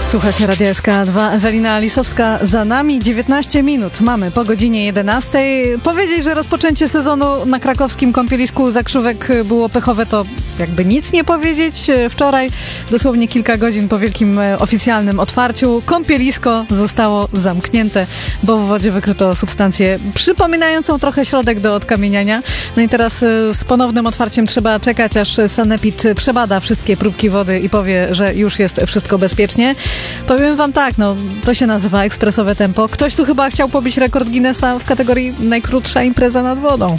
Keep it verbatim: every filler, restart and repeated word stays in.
Słuchajcie, Radia S K dwa, Ewelina Lisowska za nami, dziewiętnaście minut mamy po godzinie jedenastej. Powiedzieć, że rozpoczęcie sezonu na krakowskim kąpielisku Zakrzówek było pechowe, to jakby nic nie powiedzieć. Wczoraj, dosłownie kilka godzin po wielkim oficjalnym otwarciu, kąpielisko zostało zamknięte, bo w wodzie wykryto substancję przypominającą trochę środek do odkamieniania. No i teraz z ponownym otwarciem trzeba czekać, aż sanepid przebada wszystkie próbki wody i powie, że już jest wszystko bezpiecznie. Powiem wam tak, no to się nazywa ekspresowe tempo. Ktoś tu chyba chciał pobić rekord Guinnessa w kategorii najkrótsza impreza nad wodą.